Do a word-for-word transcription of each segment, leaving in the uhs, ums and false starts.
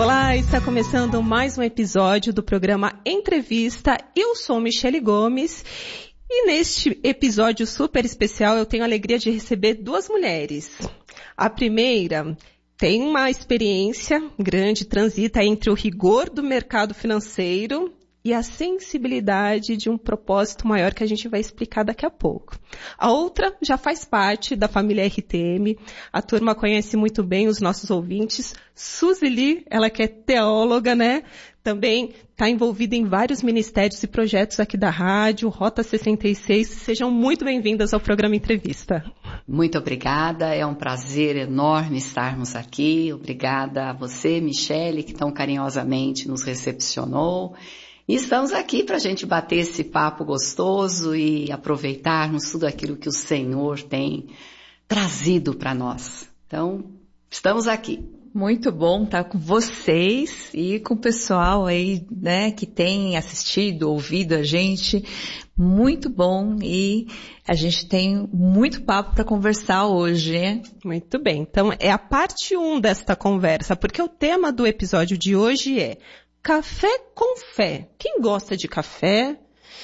Olá, está começando mais um episódio do programa Entrevista. Eu sou Michele Gomes e neste episódio super especial eu tenho a alegria de receber duas mulheres. A primeira tem uma experiência grande, transita entre o rigor do mercado financeiro e a sensibilidade de um propósito maior que a gente vai explicar daqui a pouco. A outra já faz parte da família R T M, a turma conhece muito bem os nossos ouvintes. Suzy Lee, ela que é teóloga, né? Também está envolvida em vários ministérios e projetos aqui da rádio, Rota sessenta e seis. Sejam muito bem-vindas ao programa Entrevista. Muito obrigada, é um prazer enorme estarmos aqui. Obrigada a você, Michele, que tão carinhosamente nos recepcionou. E estamos aqui para a gente bater esse papo gostoso e aproveitarmos tudo aquilo que o Senhor tem trazido para nós. Então, estamos aqui. Muito bom estar com vocês e com o pessoal aí, né, que tem assistido, ouvido a gente. Muito bom e a gente tem muito papo para conversar hoje, né? Muito bem, então é a parte um desta conversa, porque o tema do episódio de hoje é Café com Fé. Quem gosta de café?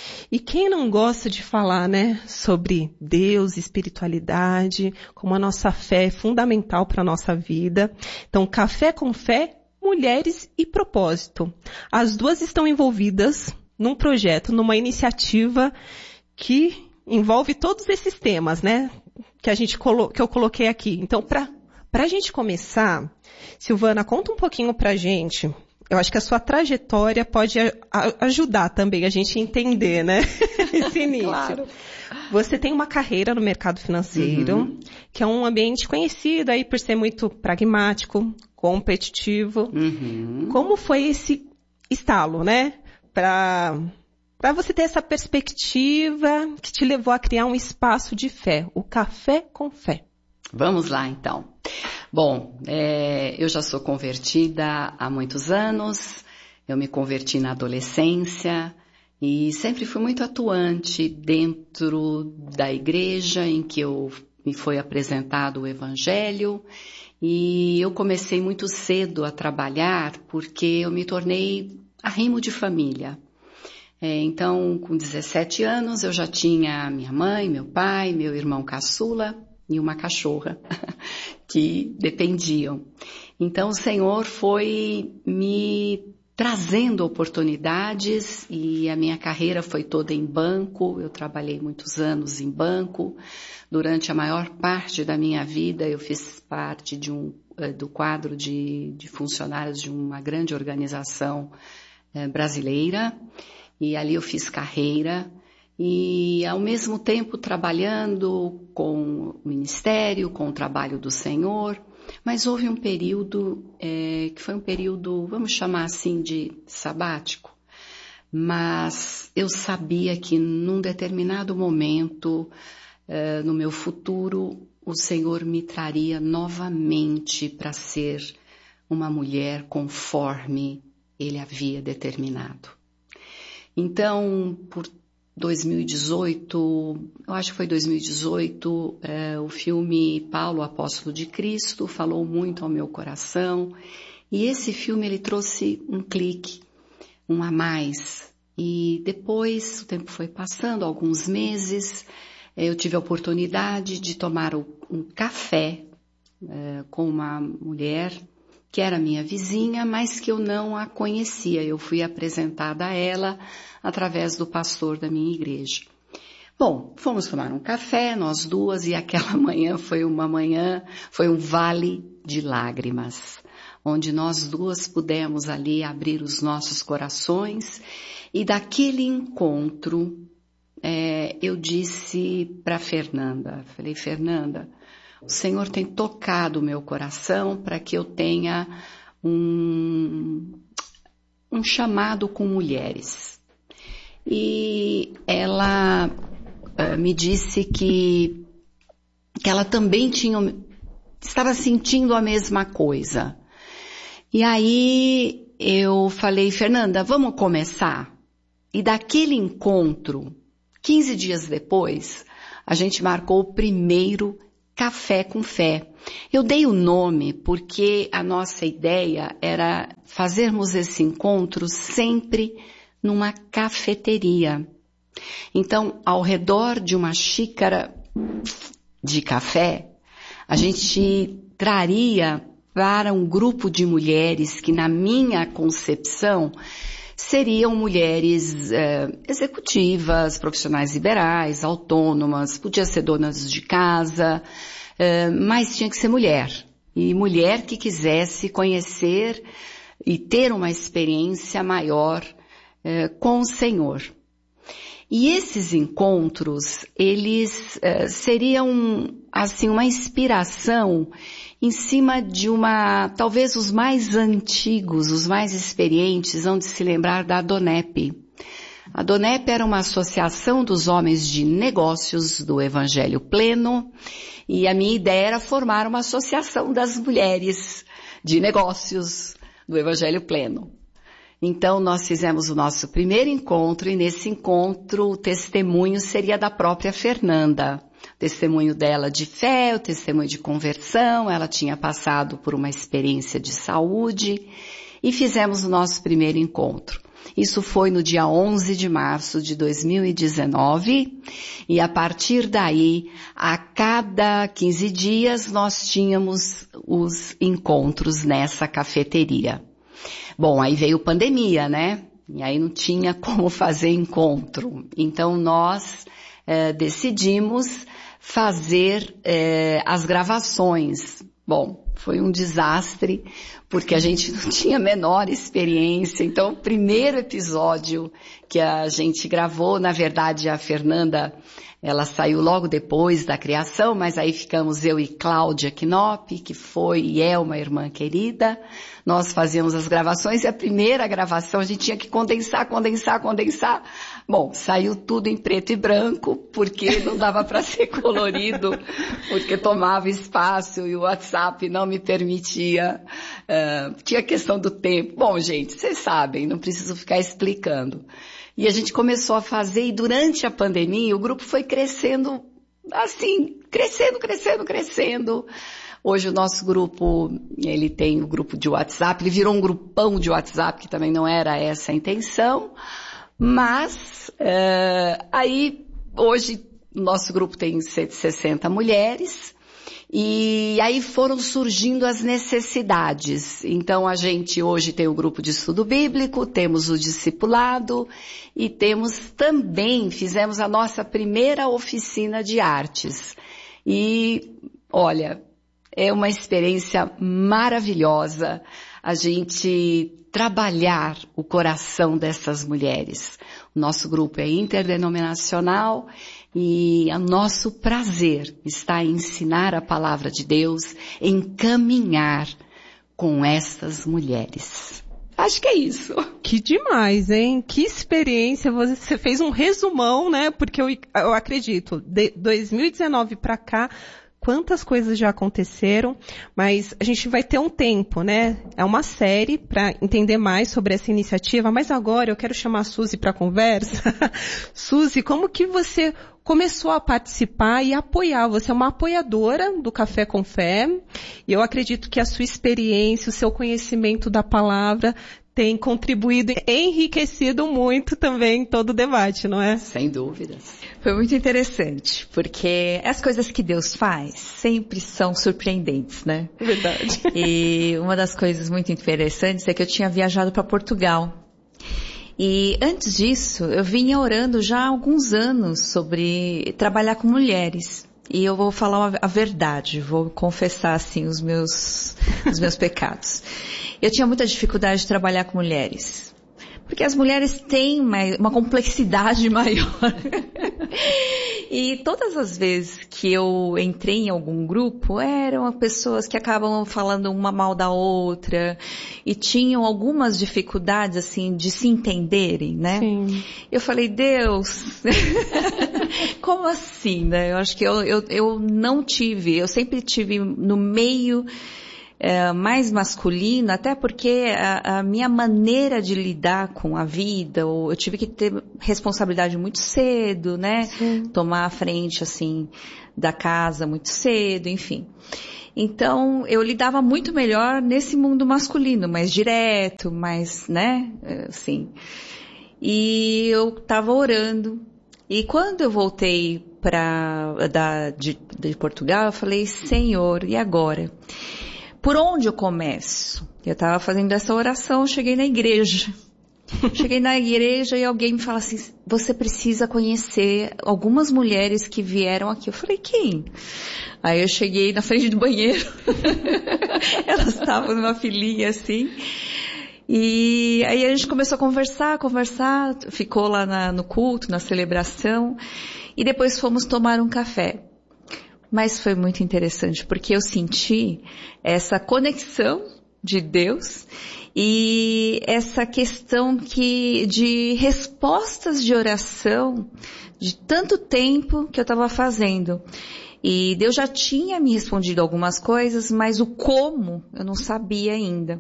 E quem não gosta de falar, né, sobre Deus, espiritualidade, como a nossa fé é fundamental para a nossa vida. Então, Café com Fé, Mulheres e Propósito. As duas estão envolvidas num projeto, numa iniciativa que envolve todos esses temas, né, que a gente colo- que eu coloquei aqui. Então, para para a gente começar, Silvana, conta um pouquinho para a gente. Eu acho que a sua trajetória pode a, a, ajudar também a gente a entender, né? Esse início. Claro. Você tem uma carreira no mercado financeiro, uhum. que é um ambiente conhecido aí por ser muito pragmático, competitivo. Uhum. Como foi esse estalo, né? Para para você ter essa perspectiva que te levou a criar um espaço de fé, o Café com Fé. Vamos lá, então. Bom, é, eu já sou convertida há muitos anos, eu me converti na adolescência e sempre fui muito atuante dentro da igreja em que eu, me foi apresentado o Evangelho e eu comecei muito cedo a trabalhar porque eu me tornei arrimo de família. É, então, com dezessete anos, eu já tinha minha mãe, meu pai, meu irmão caçula e uma cachorra que dependiam. Então o Senhor foi me trazendo oportunidades e a minha carreira foi toda em banco. Eu trabalhei muitos anos em banco. Durante a maior parte da minha vida eu fiz parte de um, do quadro de, de funcionários de uma grande organização eh, brasileira e ali eu fiz carreira. E, ao mesmo tempo, trabalhando com o ministério, com o trabalho do Senhor, mas houve um período é, que foi um período, vamos chamar assim, de sabático. Mas eu sabia que num determinado momento, é, no meu futuro, o Senhor me traria novamente para ser uma mulher conforme Ele havia determinado. Então, por dois mil e dezoito, eu acho que foi dois mil e dezoito, é, o filme Paulo, Apóstolo de Cristo, falou muito ao meu coração. E esse filme, ele trouxe um clique, um a mais. E depois, o tempo foi passando, alguns meses, eu tive a oportunidade de tomar um café é, com uma mulher que era minha vizinha, mas que eu não a conhecia. Eu fui apresentada a ela através do pastor da minha igreja. Bom, fomos tomar um café, nós duas, e aquela manhã foi uma manhã, foi um vale de lágrimas, onde nós duas pudemos ali abrir os nossos corações, e daquele encontro, é, eu disse para Fernanda, falei, Fernanda, o Senhor tem tocado o meu coração para que eu tenha um, um chamado com mulheres. E ela uh, me disse que, que ela também tinha, estava sentindo a mesma coisa. E aí eu falei, Fernanda, vamos começar? E daquele encontro, quinze dias depois, a gente marcou o primeiro Café com Fé. Eu dei o nome porque a nossa ideia era fazermos esse encontro sempre numa cafeteria. Então, ao redor de uma xícara de café, a gente traria para um grupo de mulheres que, na minha concepção, seriam mulheres eh, executivas, profissionais liberais, autônomas, podia ser donas de casa, eh, mas tinha que ser mulher. E mulher que quisesse conhecer e ter uma experiência maior eh, com o Senhor. E esses encontros, eles eh, seriam, assim, uma inspiração em cima de uma, talvez os mais antigos, os mais experientes, vão de se lembrar da Adonep. A Adonep era uma associação dos homens de negócios do Evangelho Pleno, e a minha ideia era formar uma associação das mulheres de negócios do Evangelho Pleno. Então, nós fizemos o nosso primeiro encontro, e nesse encontro o testemunho seria da própria Fernanda. O testemunho dela de fé, o testemunho de conversão, ela tinha passado por uma experiência de saúde, e fizemos o nosso primeiro encontro. Isso foi no dia onze de março de dois mil e dezenove, e a partir daí, a cada quinze dias, nós tínhamos os encontros nessa cafeteria. Bom, aí veio pandemia, né? E aí não tinha como fazer encontro. Então nós eh, decidimos fazer eh, as gravações. Bom, foi um desastre, porque a gente não tinha a menor experiência. Então, o primeiro episódio que a gente gravou, na verdade, a Fernanda, ela saiu logo depois da criação, mas aí ficamos eu e Cláudia Knop, que foi e é uma irmã querida. Nós fazíamos as gravações, e a primeira gravação a gente tinha que condensar, condensar, condensar. Bom, saiu tudo em preto e branco, porque não dava para ser colorido, porque tomava espaço e o WhatsApp não me permitia. Uh, tinha a questão do tempo. Bom, gente, vocês sabem, não preciso ficar explicando. E a gente começou a fazer, e durante a pandemia o grupo foi crescendo, assim, crescendo, crescendo, crescendo. Hoje o nosso grupo, ele tem o grupo de WhatsApp, ele virou um grupão de WhatsApp, que também não era essa a intenção, mas uh, aí hoje o nosso grupo tem sessenta mulheres, e aí foram surgindo as necessidades. Então a gente hoje tem o grupo de estudo bíblico, temos o discipulado, e temos também, fizemos a nossa primeira oficina de artes. E olha, é uma experiência maravilhosa a gente trabalhar o coração dessas mulheres. O nosso grupo é interdenominacional, e o nosso prazer está em ensinar a palavra de Deus, em caminhar com estas mulheres. Acho que é isso. Que demais, hein? Que experiência. Você fez um resumão, né? Porque eu, eu acredito, de dois mil e dezenove para cá, quantas coisas já aconteceram, mas a gente vai ter um tempo, né? É uma série para entender mais sobre essa iniciativa, mas agora eu quero chamar a Suzy para a conversa. Suzy, como que você começou a participar e apoiar? Você é uma apoiadora do Café com Fé, e eu acredito que a sua experiência, o seu conhecimento da palavra tem contribuído e enriquecido muito também todo o debate, não é? Sem dúvidas. Foi muito interessante, porque as coisas que Deus faz sempre são surpreendentes, né? Verdade. E uma das coisas muito interessantes é que eu tinha viajado para Portugal. E antes disso, eu vinha orando já há alguns anos sobre trabalhar com mulheres. E eu vou falar a verdade, vou confessar assim os meus, os meus pecados. Eu tinha muita dificuldade de trabalhar com mulheres, porque as mulheres têm uma, uma complexidade maior. E todas as vezes que eu entrei em algum grupo, eram pessoas que acabam falando uma mal da outra, e tinham algumas dificuldades, assim, de se entenderem, né? Sim. Eu falei, Deus, como assim, né? Eu acho que eu, eu, eu não tive, eu sempre tive no meio é, mais masculino, até porque a, a minha maneira de lidar com a vida, eu tive que ter responsabilidade muito cedo, né? Sim. Tomar a frente, assim, da casa muito cedo, enfim. Então, eu lidava muito melhor nesse mundo masculino, mais direto, mais, né, assim. E eu estava orando. E quando eu voltei pra, da, de, de Portugal, eu falei, Senhor, e agora? Por onde eu começo? Eu estava fazendo essa oração, eu cheguei na igreja. Cheguei na igreja e alguém me fala assim, você precisa conhecer algumas mulheres que vieram aqui. Eu falei, quem? Aí eu cheguei na frente do banheiro. Elas estavam numa filinha assim. E aí a gente começou a conversar, conversar, ficou lá na, no culto, na celebração. E depois fomos tomar um café. Mas foi muito interessante, porque eu senti essa conexão de Deus e essa questão que, de respostas de oração de tanto tempo que eu estava fazendo. E Deus já tinha me respondido algumas coisas, mas o como eu não sabia ainda.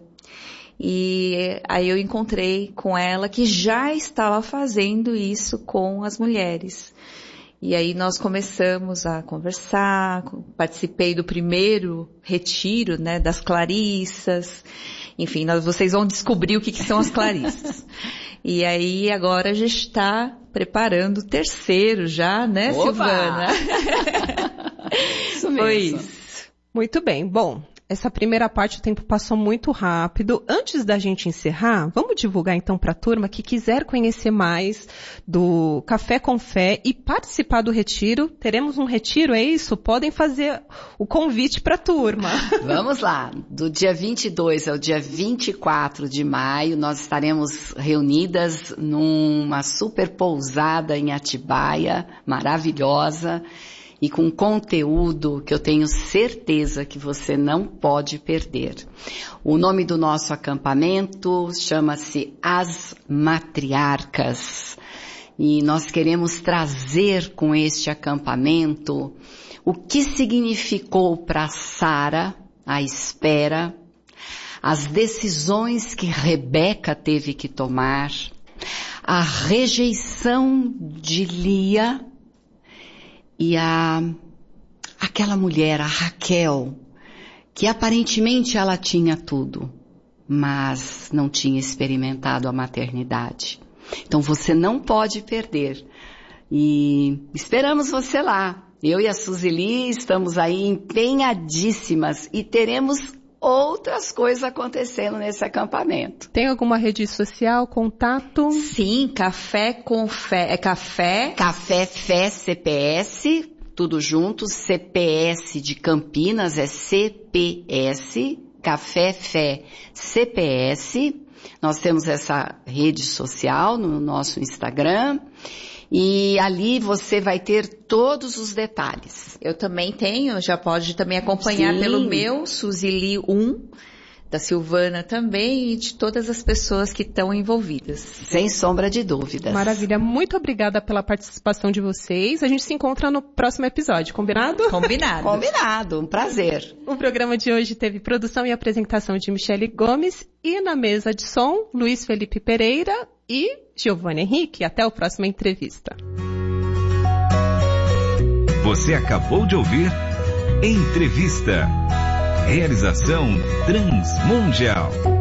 E aí eu encontrei com ela que já estava fazendo isso com as mulheres. E aí nós começamos a conversar, participei do primeiro retiro, né, das Clarissas. Enfim, nós, vocês vão descobrir o que, que são as Clarissas. E aí agora a gente está preparando o terceiro já, né, Opa! Silvana? Isso mesmo. Foi isso. Muito bem. Bom, essa primeira parte o tempo passou muito rápido. Antes da gente encerrar, vamos divulgar então para a turma que quiser conhecer mais do Café com Fé e participar do retiro. Teremos um retiro, é isso? Podem fazer o convite para a turma. Vamos lá. Do dia vinte e dois ao dia vinte e quatro de maio, nós estaremos reunidas numa super pousada em Atibaia, maravilhosa. E com conteúdo que eu tenho certeza que você não pode perder. O nome do nosso acampamento chama-se As Matriarcas. E nós queremos trazer com este acampamento o que significou para Sara a espera, as decisões que Rebeca teve que tomar, a rejeição de Lia, e a, aquela mulher, a Raquel, que aparentemente ela tinha tudo, mas não tinha experimentado a maternidade. Então você não pode perder. E esperamos você lá. Eu e a Suzili estamos aí empenhadíssimas e teremos outras coisas acontecendo nesse acampamento. Tem alguma rede social, contato? Sim, Café com Fé. É Café? Café Fé C P S, tudo junto. C P S de Campinas é C P S. Café Fé C P S. Nós temos essa rede social no nosso Instagram. E ali você vai ter todos os detalhes. Eu também tenho, já pode também acompanhar Sim. pelo meu, Suzili um, da Silvana também e de todas as pessoas que estão envolvidas. Sem sombra de dúvidas. Maravilha, muito obrigada pela participação de vocês. A gente se encontra no próximo episódio, combinado? Combinado. Combinado, um prazer. O programa de hoje teve produção e apresentação de Michele Gomes e na mesa de som, Luiz Felipe Pereira e Giovanna Henrique. Até a próxima entrevista. Você acabou de ouvir Entrevista. Realização Transmundial.